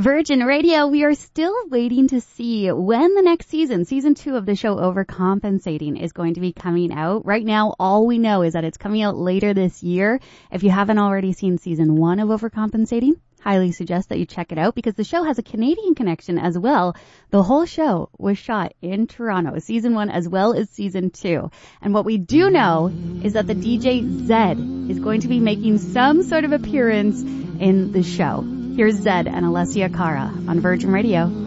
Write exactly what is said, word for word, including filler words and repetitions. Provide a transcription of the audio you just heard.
Virgin Radio, we are still waiting to see when the next season, season two of the show Overcompensating, is going to be coming out. Right now, all we know is that it's coming out later this year. If you haven't already seen season one of Overcompensating, highly suggest that you check it out because the show has a Canadian connection as well. The whole show was shot in Toronto, season one as well as season two. And what we do know is that the D J Zed is going to be making some sort of appearance in the show. Here's Zed and Alessia Cara on Virgin Radio.